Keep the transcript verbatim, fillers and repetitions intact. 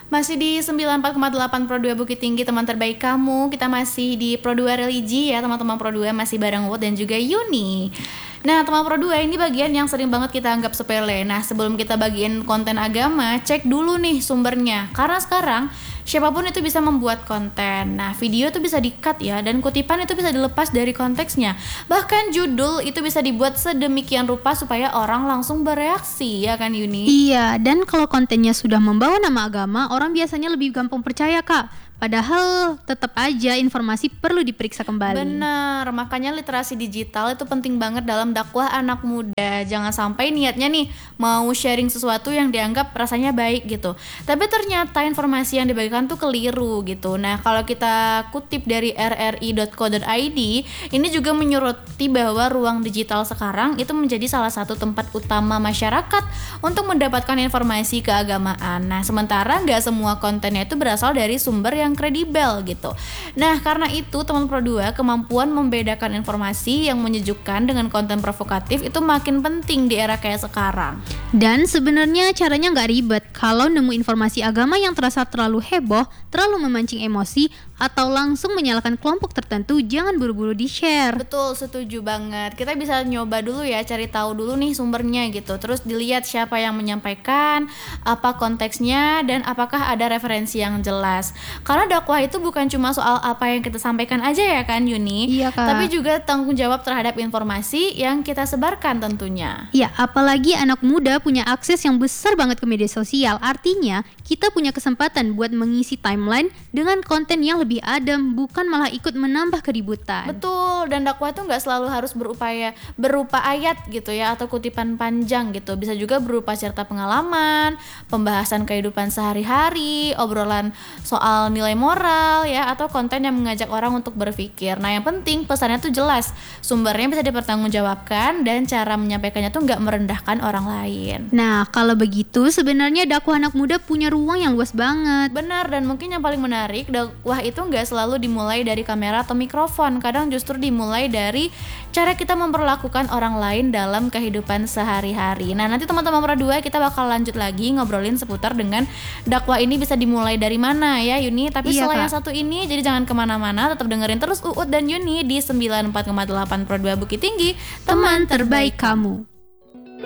Masih di sembilan puluh empat koma delapan Pro dua Bukit Tinggi, teman terbaik kamu. Kita masih di Pro dua Religi ya teman-teman Pro dua, masih bareng Wood dan juga Yuni. Nah teman Pro dua, ini bagian yang sering banget kita anggap sepele. Nah sebelum kita bagiin konten agama, cek dulu nih sumbernya. Karena sekarang siapapun itu bisa membuat konten. Nah video itu bisa di-cut ya, dan kutipan itu bisa dilepas dari konteksnya. Bahkan judul itu bisa dibuat sedemikian rupa supaya orang langsung bereaksi, ya kan Yuni? Iya, dan kalau kontennya sudah membawa nama agama, orang biasanya lebih gampang percaya, Kak. Padahal tetap aja informasi perlu diperiksa kembali. Bener, makanya literasi digital itu penting banget dalam dakwah anak muda. Jangan sampai niatnya nih mau sharing sesuatu yang dianggap rasanya baik gitu, tapi ternyata informasi yang dibagikan tuh keliru gitu. Nah kalau kita kutip dari r r i dot co dot i d, ini juga menyoroti bahwa ruang digital sekarang itu menjadi salah satu tempat utama masyarakat untuk mendapatkan informasi keagamaan. Nah sementara nggak semua kontennya itu berasal dari sumber yang kredibel gitu. Nah karena itu teman Pro dua, kemampuan membedakan informasi yang menyejukkan dengan konten provokatif itu makin penting di era kayak sekarang. Dan sebenarnya caranya nggak ribet. Kalau nemu informasi agama yang terasa terlalu heboh, terlalu memancing emosi, atau langsung menyalahkan kelompok tertentu, jangan buru-buru di-share. Betul, setuju banget. Kita bisa nyoba dulu ya, cari tahu dulu nih sumbernya gitu. Terus dilihat siapa yang menyampaikan, apa konteksnya, dan apakah ada referensi yang jelas. Karena dakwah itu bukan cuma soal apa yang kita sampaikan aja ya kan Yuni? Iya, Kak. Tapi juga tanggung jawab terhadap informasi yang kita sebarkan tentunya. Ya, apalagi anak muda punya akses yang besar banget ke media sosial. Artinya, kita punya kesempatan buat mengisi timeline dengan konten yang lebih adem, bukan malah ikut menambah keributan. Betul, dan dakwah itu nggak selalu harus berupaya berupa ayat gitu ya, atau kutipan panjang gitu. Bisa juga berupa cerita pengalaman, pembahasan kehidupan sehari-hari, obrolan soal nilai moral ya, atau konten yang mengajak orang untuk berpikir. Nah yang penting pesannya tuh jelas, sumbernya bisa dipertanggungjawabkan, dan cara menyampaikannya tuh nggak merendahkan orang lain. Nah kalau begitu sebenarnya dakwah anak muda punya ruang yang luas banget. Benar, dan mungkin yang paling menarik, dakwah itu nggak selalu dimulai dari kamera atau mikrofon. Kadang justru dimulai dari cara kita memperlakukan orang lain dalam kehidupan sehari-hari. Nah nanti teman-teman Pro dua, kita bakal lanjut lagi ngobrolin seputar dengan dakwah ini bisa dimulai dari mana ya Yuni. Tapi Iya, setelah Kak. yang satu ini, jadi jangan kemana-mana, tetap dengerin terus Uut dan Yuni di sembilan puluh empat koma delapan Pro dua Bukit Tinggi, Teman terbaik kamu.